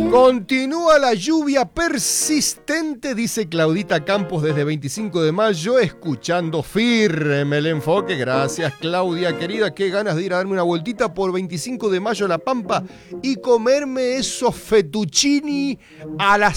Continúa la lluvia persistente, dice Claudita Campos desde 25 de mayo, escuchando firme el enfoque. Gracias, Claudia, querida. Qué ganas de ir a darme una vueltita por 25 de mayo a La Pampa y comerme esos fettuccini a la